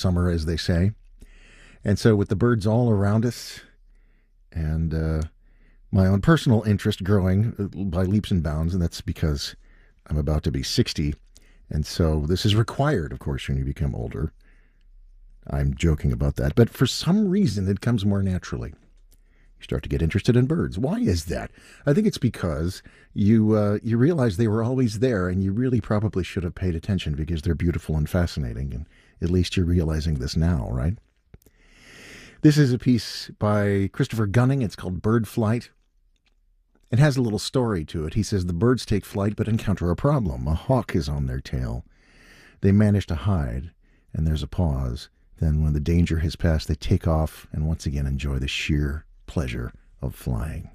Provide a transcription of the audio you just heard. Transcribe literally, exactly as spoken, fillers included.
summer, as they say. And so with the birds all around us and uh, my own personal interest growing by leaps and bounds, and that's because I'm about to be sixty. And so this is required, of course, when you become older. I'm joking about that. But for some reason, it comes more naturally. You start to get interested in birds. Why is that? I think it's because you uh, you realize they were always there, and you really probably should have paid attention because they're beautiful and fascinating. And at least you're realizing this now, right? This is a piece by Christopher Gunning. It's called Bird Flight. It has a little story to it. He says the birds take flight but encounter a problem. A hawk is on their tail. They manage to hide, and there's a pause. Then when the danger has passed, they take off and once again enjoy the sheer pleasure of flying.